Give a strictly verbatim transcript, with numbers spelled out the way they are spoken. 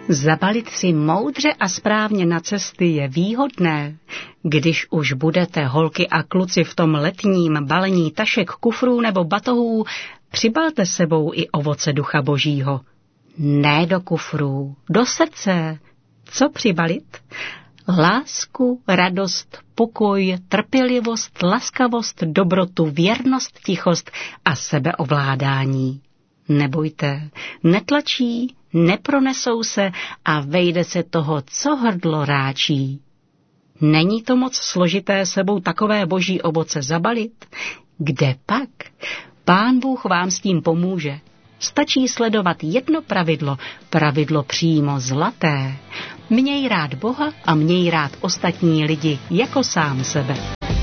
Zabalit si moudře a správně na cesty je výhodné. Když už budete holky a kluci v tom letním balení tašek, kufrů nebo batohů, přibalte sebou i ovoce Ducha Božího. Ne do kufrů, do srdce. Co přibalit? Lásku, radost, pokoj, trpělivost, laskavost, dobrotu, věrnost, tichost a sebeovládání. Nebojte, netlačí, nepronesou se a vejde se toho, co hrdlo ráčí. Není to moc složité sebou takové boží ovoce zabalit? Kde pak? Pán Bůh vám s tím pomůže. Stačí sledovat jedno pravidlo, pravidlo přímo zlaté. Měj rád Boha a měj rád ostatní lidi jako sám sebe.